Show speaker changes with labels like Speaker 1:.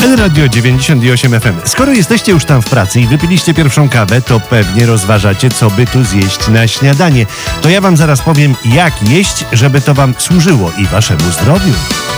Speaker 1: Radio 98 FM. Skoro jesteście już tam w pracy i wypiliście pierwszą kawę, to pewnie rozważacie, co by tu zjeść na śniadanie. To ja wam zaraz powiem, jak jeść, żeby to wam służyło i waszemu zdrowiu.